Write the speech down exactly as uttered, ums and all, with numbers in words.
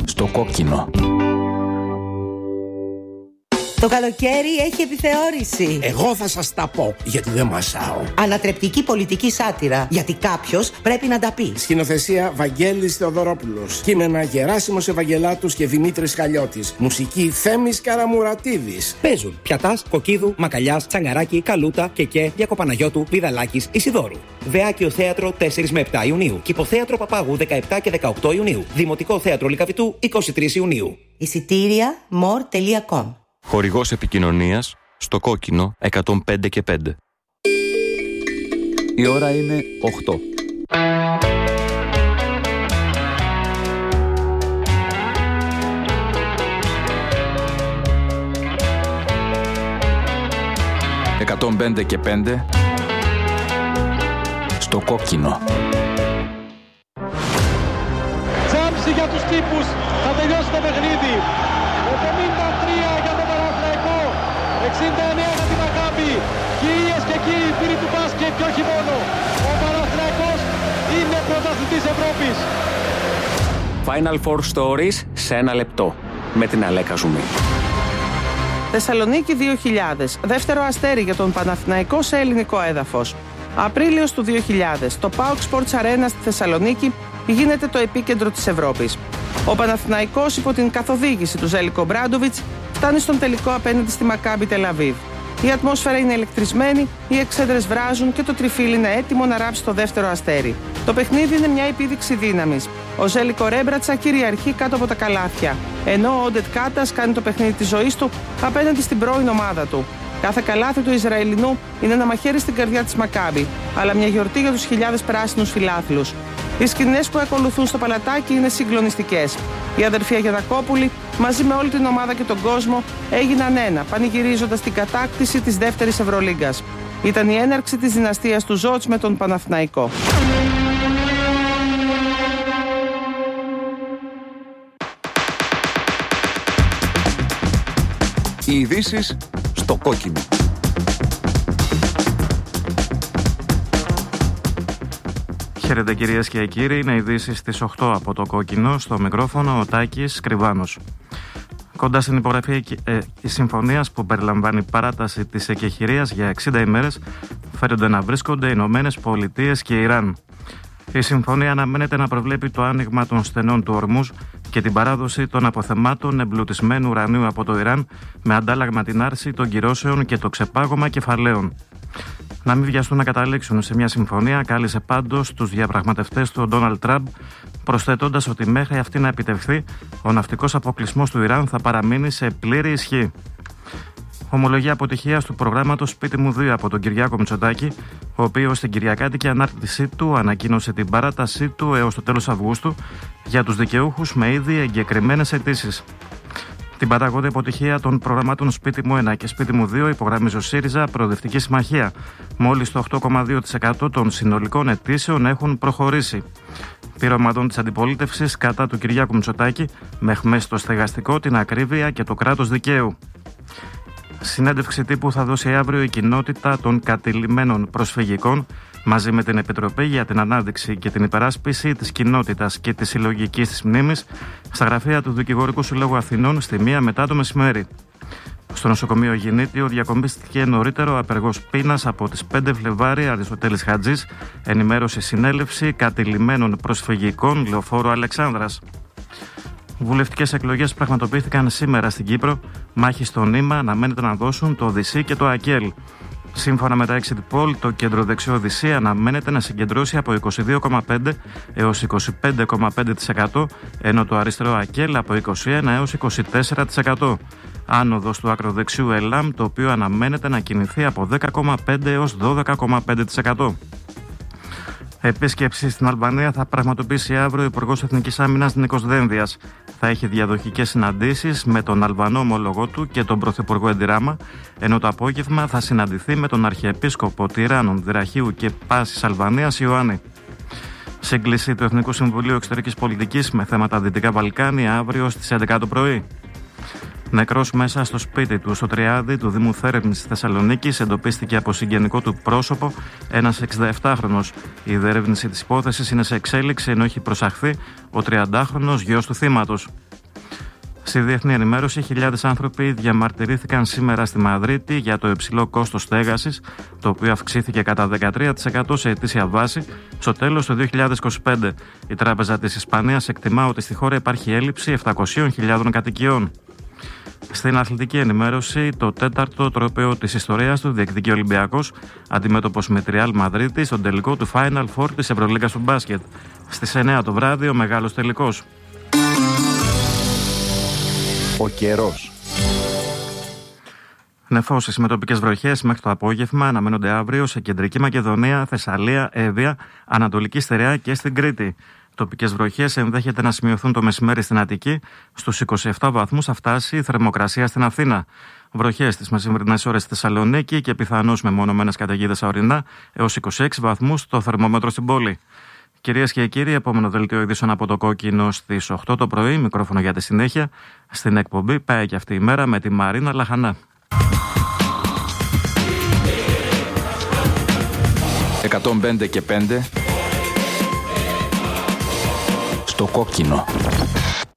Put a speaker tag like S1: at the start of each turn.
S1: στο κόκκινο.
S2: Το καλοκαίρι έχει επιθεώρηση.
S3: Εγώ θα σας τα πω, γιατί δεν μασάω.
S2: Ανατρεπτική πολιτική σάτυρα, γιατί κάποιος πρέπει να τα πει.
S3: Σκηνοθεσία Βαγγέλης Θεοδωρόπουλος. Κείμενα Γεράσιμος Ευαγγελάτους και Δημήτρης Χαλιώτης. Μουσική Θέμης Καραμουρατίδης.
S4: Παίζουν Πιατάς, Κοκκίδου, Μακαλιάς, Τσαγκαράκη, Καλούτα, Κεκέ, Διακοπαναγιώτου, Βιδαλάκης, Ισιδώρου. Βεάκιο Θέατρο τέσσερα με επτά Ιουνίου. Κηποθέατρο Παπάγου δεκαεπτά και δεκαοκτώ Ιουνίου. Δημοτικό Θέατρο Λυκαβητού είκοσι τρεις Ιουνίου.
S2: Εισιτήρια μορ τελεία κομ.
S1: Χορηγός επικοινωνίας στο κόκκινο εκατόν πέντε και πέντε. Η ώρα είναι οκτώ. εκατόν πέντε και πέντε στο κόκκινο.
S5: Τζάμψη για τους τύπους, θα τελειώσει το παιχνίδι. εβδομήντα τρία για τον Παναθηναϊκό, εξήντα εννέα για την Μακάμπι. Κυρίες και κύριοι φίλοι του μπάσκετ και όχι μόνο, ο Παναθηναϊκός είναι πρωταθλητής Ευρώπης.
S6: Final Four Stories σε ένα λεπτό με την Αλέκα Ζουμή.
S7: Θεσσαλονίκη δύο χιλιάδες. Δεύτερο αστέρι για τον Παναθηναϊκό σε ελληνικό έδαφος. Απρίλιος του δύο χιλιάδες. Το πάοκ Sports Arena στη Θεσσαλονίκη γίνεται το επίκεντρο της Ευρώπης. Ο Παναθηναϊκός υπό την καθοδήγηση του Ζέλικο Μπράντοβιτς φτάνει στον τελικό απέναντι στη Μακάμπι Τελαβίβ. Η ατμόσφαιρα είναι ηλεκτρισμένη, οι εξέδρες βράζουν και το τριφύλι είναι έτοιμο να ράψει το δεύτερο αστέρι. Το παιχνίδι είναι μια επίδειξη δύναμης. Ο Ζέλικο Ρέμπρατσα κυριαρχεί κάτω από τα καλάθια, ενώ ο Όντετ Κάτας κάνει το παιχνίδι της ζωής του απέναντι στην πρώην ομάδα του. Κάθε καλάθι του Ισραηλινού είναι ένα μαχαίρι στην καρδιά της Μακάμπι, αλλά μια γιορτή για τους χιλιάδες πράσινους φιλάθλους. Οι σκηνές που ακολουθούν στο παλατάκι είναι συγκλονιστικές. Οι αδερφοί Αγιανακόπουλοι, μαζί με όλη την ομάδα και τον κόσμο, έγιναν ένα, πανηγυρίζοντας την κατάκτηση της δεύτερης Ευρωλίγκας. Ήταν η έναρξη της δυναστείας του Ζότς με τον Παναθηναϊκό.
S1: Οι ειδήσεις στο κόκκινο.
S8: Χαίρετε κυρίες και κύριοι, είναι ειδήσεις στις οκτώ από το κόκκινο, στο μικρόφωνο ο Τάκης Κρυβάνος. Κοντά στην υπογραφή ε, η συμφωνίας που περιλαμβάνει παράταση της εκεχηρίας για εξήντα ημέρες φέρονται να βρίσκονται οι Ηνωμένες Πολιτείες και Ιράν. Η συμφωνία αναμένεται να προβλέπει το άνοιγμα των στενών του Ορμούζ και την παράδοση των αποθεμάτων εμπλουτισμένου ουρανίου από το Ιράν με αντάλλαγμα την άρση των κυρώσεων και το ξεπάγωμα κεφαλαίων. Να μην βιαστούν να καταλήξουν σε μια συμφωνία, κάλεσε πάντως τους διαπραγματευτές του Ντόναλντ Τραμπ, προσθέτοντας ότι μέχρι αυτή να επιτευχθεί, ο ναυτικός αποκλεισμός του Ιράν θα παραμείνει σε πλήρη ισχύ. Ομολογία αποτυχίας του προγράμματος Σπίτι μου δύο από τον Κυριάκο Μητσοτάκη, ο οποίος στην κυριακάτικη ανάρτησή του ανακοίνωσε την παράτασή του έως το τέλος Αυγούστου για τους δικαιούχους με ήδη εγκεκριμένες αιτήσεις. Την παταγώδη αποτυχία των προγραμμάτων Σπίτι μου ένα και Σπίτι μου δύο υπογραμμίζει ο ΣΥΡΙΖΑ Προοδευτική Συμμαχία. Μόλις το οκτώ κόμμα δύο τοις εκατό των συνολικών αιτήσεων έχουν προχωρήσει. Πειραματών της αντιπολίτευσης κατά του Κυριάκου Μητσοτάκη με αιχμές στο στεγαστικό, την ακρίβεια και το κράτος δικαίου. Συνέντευξη τύπου θα δώσει αύριο η κοινότητα των κατηλημένων προσφυγικών μαζί με την Επιτροπή για την Ανάδειξη και την Υπεράσπιση της Κοινότητας και της Συλλογικής της Μνήμης στα γραφεία του Δικηγορικού Συλλόγου Αθηνών στη μία μετά το μεσημέρι. Στο νοσοκομείο Γεννήτιο διακομίστηκε νωρίτερο απεργός πείνας από τις πέντε Φλεβάρι. Αριστοτέλης Χατζής, ενημέρωσε συνέλευση κατηλημένων προσφυγικών Λεωφόρου Αλεξάνδρας. Βουλευτικές εκλογές πραγματοποιήθηκαν σήμερα στην Κύπρο. Μάχη στο νήμα αναμένεται να δώσουν το Οδυσσή και το ΑΚΕΛ. Σύμφωνα με τα exit poll, το κέντρο δεξιό Οδυσσή αναμένεται να συγκεντρώσει από είκοσι δύο κόμμα πέντε έως είκοσι πέντε κόμμα πέντε τοις εκατό, ενώ το αριστερό ΑΚΕΛ από είκοσι ένα έως είκοσι τέσσερα τοις εκατό. Άνοδος του ακροδεξιού ΕΛΑΜ, το οποίο αναμένεται να κινηθεί από δέκα κόμμα πέντε έως δώδεκα κόμμα πέντε τοις εκατό. Επίσκεψη στην Αλβανία θα πραγματοποιήσει αύριο ο Υπουργός Εθνικής Άμυνας Νίκος Δένδιας. Θα έχει διαδοχικές συναντήσεις με τον Αλβανό ομολογό του και τον Πρωθυπουργό Εντιράμα, ενώ το απόγευμα θα συναντηθεί με τον Αρχιεπίσκοπο Τυράννων, Δραχείου και Πάσης Αλβανίας Ιωάννη. Σύγκληση του Εθνικού Συμβουλίου Εξωτερικής Πολιτικής με θέματα Δυτικά Βαλκάνια αύριο στις έντεκα το πρωί. Νεκρός μέσα στο σπίτι του, στο Τριάδι του Δήμου Θέρμης της Θεσσαλονίκης, εντοπίστηκε από συγγενικό του πρόσωπο ένας εξηδαεπτάχρονος. Η διερεύνηση της υπόθεσης είναι σε εξέλιξη, ενώ έχει προσαχθεί ο τριαντάχρονος γιος του θύματος. Στη διεθνή ενημέρωση, χιλιάδες άνθρωποι διαμαρτυρήθηκαν σήμερα στη Μαδρίτη για το υψηλό κόστος στέγασης, το οποίο αυξήθηκε κατά δεκατρία τοις εκατό σε ετήσια βάση στο τέλος του δύο χιλιάδες είκοσι πέντε. Η Τράπεζα της Ισπανίας εκτιμά ότι στη χώρα υπάρχει έλλειψη επτακόσιες χιλιάδες κατοικιών. Στην αθλητική ενημέρωση, το τέταρτο τρόπαιο της ιστορίας του διεκδικεί ο Ολυμπιακός, αντιμέτωπος με τη Ρεάλ Μαδρίτη στον τελικό του Final Four της Ευρωλίγκας του μπάσκετ. Στις εννέα το βράδυ ο μεγάλος τελικός.
S9: Ο καιρός.
S8: Νεφώσεις με τοπικές βροχές μέχρι το απόγευμα αναμένονται αύριο σε Κεντρική Μακεδονία, Θεσσαλία, Εύβοια, Ανατολική Στερεά και στην Κρήτη. Τοπικές βροχές ενδέχεται να σημειωθούν το μεσημέρι στην Αττική. Στους είκοσι επτά βαθμούς θα φτάσει η θερμοκρασία στην Αθήνα. Βροχές τις μεσημερινές ώρες στη Θεσσαλονίκη και πιθανώς με μονομένες καταιγίδες ορεινά έως είκοσι έξι βαθμούς το θερμόμετρο στην πόλη. Κυρίες και κύριοι, επόμενο δελτίο ειδήσεων από το Κόκκινο στις οκτώ το πρωί. Μικρόφωνο για τη συνέχεια. Στην εκπομπή πάει και αυτή η μέρα με τη Μαρίνα Λαχανά.
S9: εκατόν πέντε και πέντε στο Κόκκινο.